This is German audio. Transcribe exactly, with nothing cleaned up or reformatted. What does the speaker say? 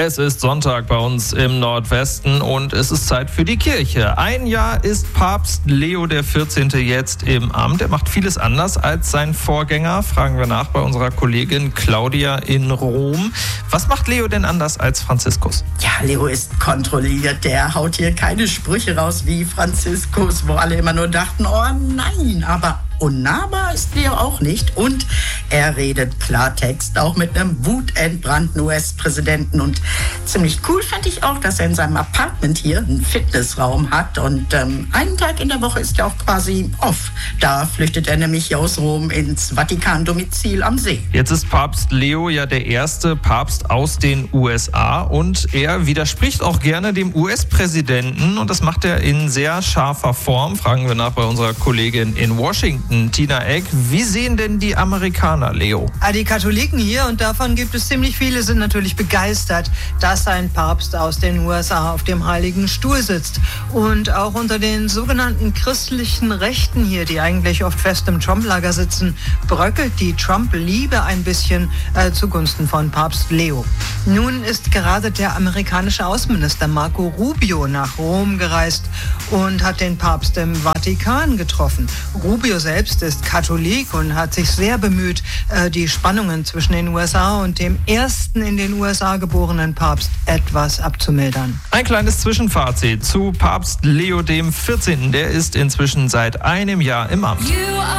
Es ist Sonntag bei uns im Nordwesten und es ist Zeit für die Kirche. Ein Jahr ist Papst Leo der vierzehnte jetzt im Amt. Er macht vieles anders als sein Vorgänger. Fragen wir nach bei unserer Kollegin Claudia in Rom. Was macht Leo denn anders als Franziskus? Ja, Leo ist kontrolliert. Der haut hier keine Sprüche raus wie Franziskus, wo alle immer nur dachten, oh nein, aber unnahbar ist Leo auch nicht. Und er redet Klartext, auch mit einem wutentbrannten U S-Präsidenten. Und ziemlich cool fand ich auch, dass er in seinem Apartment hier einen Fitnessraum hat. Und ähm, einen Tag in der Woche ist er auch quasi off. Da flüchtet er nämlich aus Rom ins Vatikan-Domizil am See. Jetzt ist Papst Leo ja der erste Papst aus den U S A und er widerspricht auch gerne dem U S-Präsidenten und das macht er in sehr scharfer Form. Fragen wir nach bei unserer Kollegin in Washington, Tina Egg. Wie sehen denn die Amerikaner Leo? Die Katholiken hier, und davon gibt es ziemlich viele, sind natürlich begeistert, dass ein Papst aus den U S A auf dem Heiligen Stuhl sitzt. Und auch unter den sogenannten christlichen Rechten hier, die eigentlich oft fest im Trump-Lager sitzen, bröckelt die Trump-Liebe ein bisschen äh, zugunsten von Papst Leo. Nun ist gerade der amerikanische Außenminister Marco Rubio nach Rom gereist und hat den Papst im Vatikan getroffen. Rubio selbst ist Katholik und hat sich sehr bemüht, die Spannungen zwischen den U S A und dem ersten in den U S A geborenen Papst etwas abzumildern. Ein kleines Zwischenfazit zu Papst Leo dem vierzehnten Der ist inzwischen seit einem Jahr im Amt.